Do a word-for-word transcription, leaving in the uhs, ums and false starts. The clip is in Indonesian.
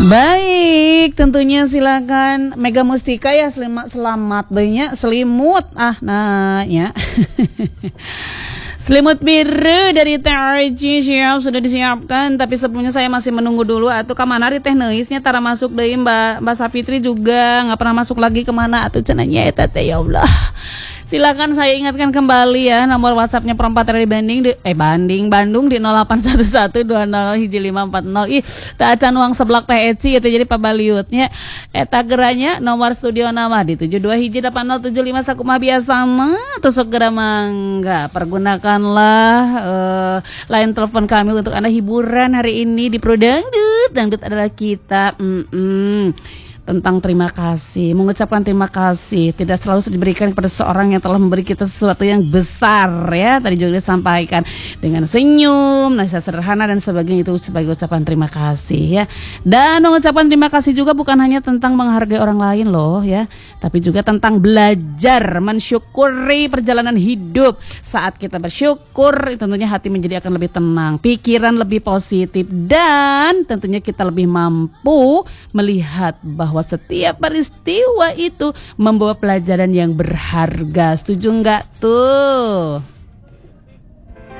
Baik, tentunya silakan Mega Mustika ya, selamat selamat dehnya selimut ah nah ya. Selimut biru dari T R J siap sudah disiapkan, tapi sebelumnya saya masih menunggu dulu atau kemana di teknisnya tara masuk dari Mbak Mbak Safitri juga nggak pernah masuk lagi kemana atau cenanya ya tete ya Allah. Silakan saya ingatkan kembali ya nomor WhatsAppnya perempat dari Banding di, eh Banding Bandung di nol delapan satu satu dua nol hiji lima empat nol. Ih, tak acan uang seblak teh eci itu jadi pabaliutnya. Eta geranya nomor studio nama di tujuh dua hiji delapan nol tujuh lima sakumaha biasa mah atau segera mangga pergunakanlah uh, line telepon kami untuk Anda hiburan hari ini di Pro Dangdut. Dangdut adalah kita. Mm -mm. Tentang terima kasih, mengucapkan terima kasih tidak selalu diberikan kepada seorang yang telah memberi kita sesuatu yang besar ya. Tadi juga disampaikan dengan senyum, nasihat sederhana dan sebagainya, itu sebagai ucapan terima kasih ya. Dan mengucapkan terima kasih juga bukan hanya tentang menghargai orang lain loh ya, tapi juga tentang belajar mensyukuri perjalanan hidup. Saat kita bersyukur tentunya hati menjadi akan lebih tenang, pikiran lebih positif, dan tentunya kita lebih mampu melihat bahwa bahwa setiap peristiwa itu membawa pelajaran yang berharga. Setuju nggak tuh?